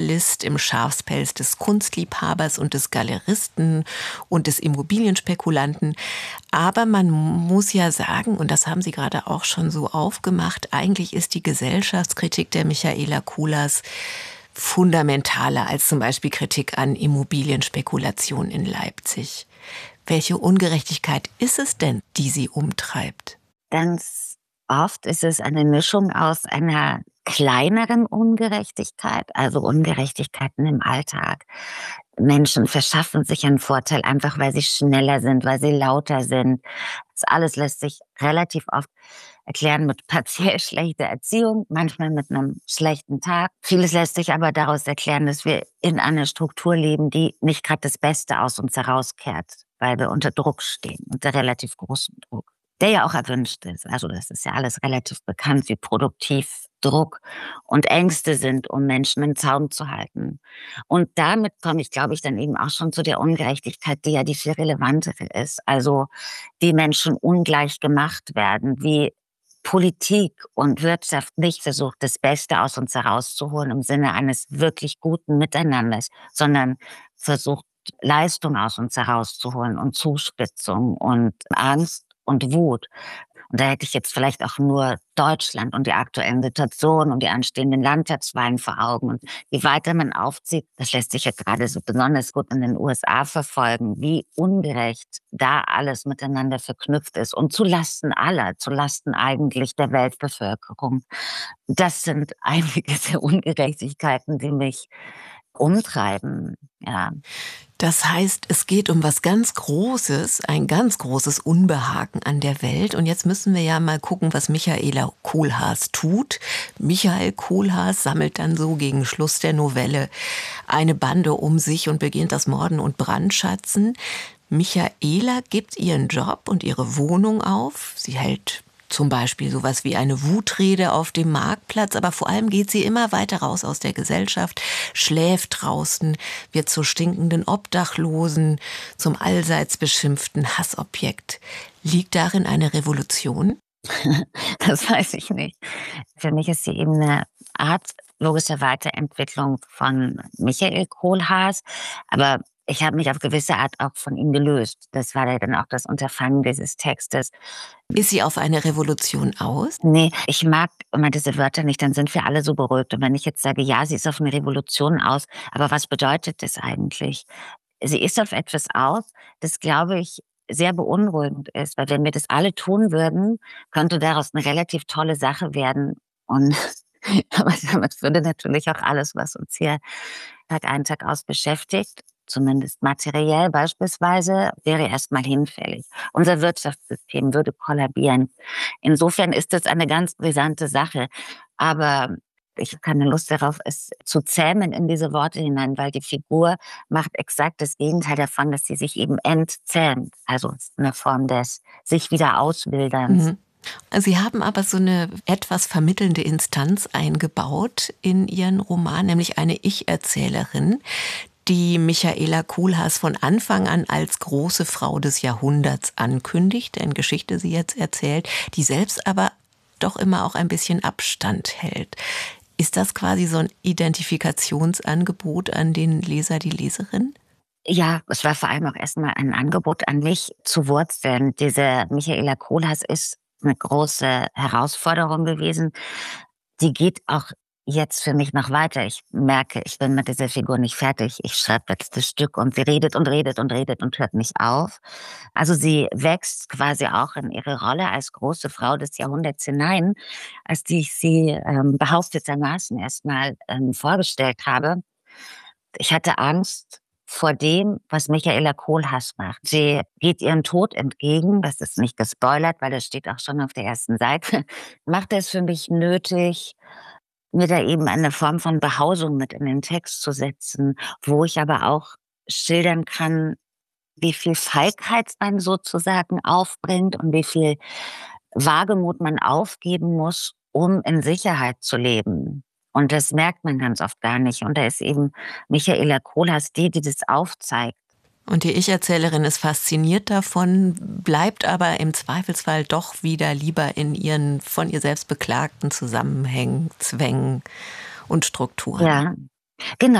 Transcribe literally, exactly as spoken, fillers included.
Spezialist im Schafspelz des Kunstliebhabers und des Galeristen und des Immobilienspekulanten. Aber man muss ja sagen, und das haben Sie gerade auch schon so aufgemacht, eigentlich ist die Gesellschaftskritik der Michaela Kohlhaas fundamentaler als zum Beispiel Kritik an Immobilienspekulation in Leipzig. Welche Ungerechtigkeit ist es denn, die Sie umtreibt? Ganz oft ist es eine Mischung aus einer kleineren Ungerechtigkeit, also Ungerechtigkeiten im Alltag. Menschen verschaffen sich einen Vorteil einfach, weil sie schneller sind, weil sie lauter sind. Das alles lässt sich relativ oft erklären mit partiell schlechter Erziehung, manchmal mit einem schlechten Tag. Vieles lässt sich aber daraus erklären, dass wir in einer Struktur leben, die nicht gerade das Beste aus uns herauskehrt, weil wir unter Druck stehen, unter relativ großem Druck, der ja auch erwünscht ist. Also das ist ja alles relativ bekannt, wie produktiv Druck und Ängste sind, um Menschen im Zaum zu halten. Und damit komme ich, glaube ich, dann eben auch schon zu der Ungerechtigkeit, die ja die viel relevantere ist. Also wie Menschen ungleich gemacht werden, wie Politik und Wirtschaft nicht versucht, das Beste aus uns herauszuholen im Sinne eines wirklich guten Miteinanders, sondern versucht, Leistung aus uns herauszuholen und Zuspitzung und Angst und Wut. Und da hätte ich jetzt vielleicht auch nur Deutschland und die aktuellen Situationen und die anstehenden Landtagswahlen vor Augen. Und je weiter man aufzieht, das lässt sich ja gerade so besonders gut in den U S A verfolgen, wie ungerecht da alles miteinander verknüpft ist und zu Lasten aller, zu Lasten eigentlich der Weltbevölkerung. Das sind einige der Ungerechtigkeiten, die mich umtreiben, ja. Das heißt, es geht um was ganz Großes, ein ganz großes Unbehagen an der Welt. Und jetzt müssen wir ja mal gucken, was Michaela Kohlhaas tut. Michael Kohlhaas sammelt dann so gegen Schluss der Novelle eine Bande um sich und beginnt das Morden und Brandschatzen. Michaela gibt ihren Job und ihre Wohnung auf. Sie hält zum Beispiel sowas wie eine Wutrede auf dem Marktplatz, aber vor allem geht sie immer weiter raus aus der Gesellschaft, schläft draußen, wird zur stinkenden Obdachlosen, zum allseits beschimpften Hassobjekt. Liegt darin eine Revolution? Das weiß ich nicht. Für mich ist sie eben eine Art logischer Weiterentwicklung von Michael Kohlhaas, aber ich habe mich auf gewisse Art auch von ihm gelöst. Das war ja dann auch das Unterfangen dieses Textes. Ist sie auf eine Revolution aus? Nee, ich mag immer diese Wörter nicht, dann sind wir alle so beruhigt. Und wenn ich jetzt sage, ja, sie ist auf eine Revolution aus, aber was bedeutet das eigentlich? Sie ist auf etwas aus, das, glaube ich, sehr beunruhigend ist, weil wenn wir das alle tun würden, könnte daraus eine relativ tolle Sache werden. Und aber damit würde natürlich auch alles, was uns hier Tag ein, Tag aus beschäftigt, zumindest materiell beispielsweise, wäre erstmal hinfällig. Unser Wirtschaftssystem würde kollabieren. Insofern ist das eine ganz brisante Sache. Aber ich habe keine Lust darauf, es zu zähmen in diese Worte hinein, weil die Figur macht exakt das Gegenteil davon, dass sie sich eben entzähmt. Also eine Form des sich wieder auswilderns. Mhm. Sie haben aber so eine etwas vermittelnde Instanz eingebaut in Ihren Roman, nämlich eine Ich-Erzählerin, die Michaela Kohlhaas von Anfang an als große Frau des Jahrhunderts ankündigt, deren Geschichte sie jetzt erzählt, die selbst aber doch immer auch ein bisschen Abstand hält. Ist das quasi so ein Identifikationsangebot an den Leser, die Leserin? Ja, es war vor allem auch erstmal ein Angebot an mich zu wurzeln. Diese Michaela Kohlhaas ist eine große Herausforderung gewesen. Die geht auch jetzt für mich noch weiter. Ich merke, ich bin mit dieser Figur nicht fertig. Ich schreibe jetzt das Stück und sie redet und redet und redet und hört nicht auf. Also sie wächst quasi auch in ihre Rolle als große Frau des Jahrhunderts hinein, als die ich sie ähm, behauptetermaßen erstmal ähm, vorgestellt habe. Ich hatte Angst vor dem, was Michaela Kohlhaas macht. Sie geht ihren Tod entgegen, das ist nicht gespoilert, weil das steht auch schon auf der ersten Seite, macht es für mich nötig, mir da eben eine Form von Behausung mit in den Text zu setzen, wo ich aber auch schildern kann, wie viel Feigheit man sozusagen aufbringt und wie viel Wagemut man aufgeben muss, um in Sicherheit zu leben. Und das merkt man ganz oft gar nicht. Und da ist eben Michaela Kohlhaas die, die das aufzeigt. Und die Ich-Erzählerin ist fasziniert davon, bleibt aber im Zweifelsfall doch wieder lieber in ihren von ihr selbst beklagten Zusammenhängen, Zwängen und Strukturen. Ja, genau.